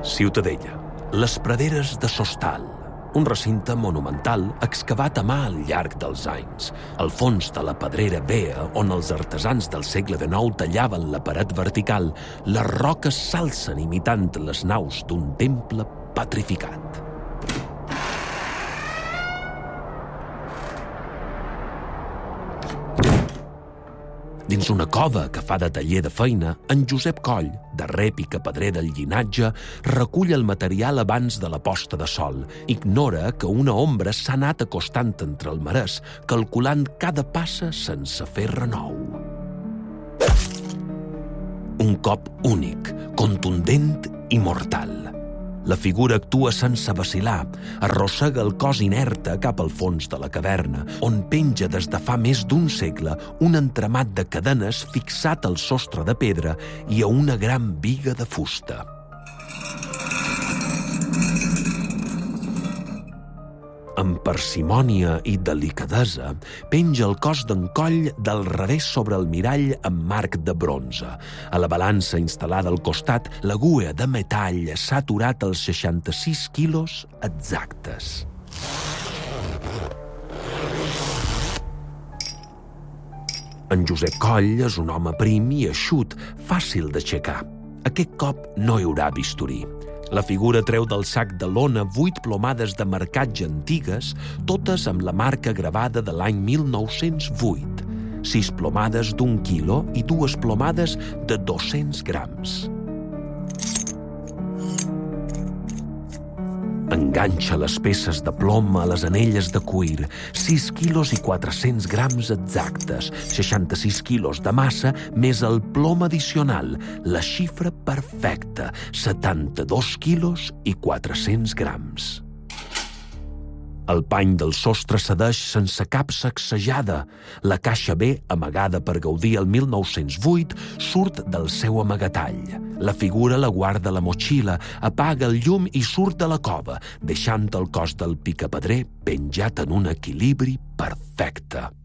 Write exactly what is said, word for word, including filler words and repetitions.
Ciutadella, les praderes de Sostal, un recinte monumental excavat a mà al llarg dels anys, al fons de la pedrera vea on els artesans del segle dinou tallaven la paret vertical. Les roques s'alcen imitant les naus d'un temple petrificat. Dins una cova que fa de taller de feina, en Josep Coll, de rèpica pedrer del llinatge, recull el material abans de la posta de sol. Ignora que una ombra s'ha anat acostant entre el marès, calculant cada passa sense fer renou. Un cop únic, contundent i mortal. La figura actua sense vacil·lar, arrossega el cos inerte cap al fons de la caverna, on penja des de fa més d'un segle un entramat de cadenes fixat al sostre de pedra i a una gran biga de fusta. Amb parsimònia i delicadesa, penja el cos d'en Coll del revés sobre el mirall amb marc de bronze. A la balança instal·lada al costat, l'agulla de metall s'ha aturat als seixanta-sis quilos exactes. En Josep Coll és un home prim i eixut, fàcil d'aixecar. Aquest cop no hi haurà bisturí. La figura treu del sac de lona vuit plomades de marcatge antigues, totes amb la marca gravada de l'any mil nou-cents vuit. Sis plomades d'un quilo i dues plomades de dos-cents grams. Enganxa les peces de plom a les anelles de cuir, sis quilos i quatre-cents grams exactes, seixanta-sis quilos de massa més el plom addicional, la xifra perfecta, setanta-dos quilos i quatre-cents grams. El pany del sostre cedeix sense cap sacsejada. La caixa B, amagada per Gaudí el mil nou-cents vuit, surt del seu amagatall. La figura la guarda a la motxilla, apaga el llum i surt de la cova, deixant el cos del picapedrer penjat en un equilibri perfecte.